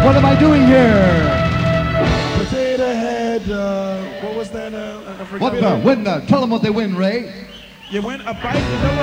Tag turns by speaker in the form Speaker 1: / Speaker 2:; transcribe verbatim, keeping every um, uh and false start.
Speaker 1: what am I doing here?
Speaker 2: Potato Head, uh, what was that? Uh, I forget
Speaker 1: What the?
Speaker 2: it.
Speaker 1: Win the. Tell them what they win, Ray.
Speaker 2: You win a bike. You know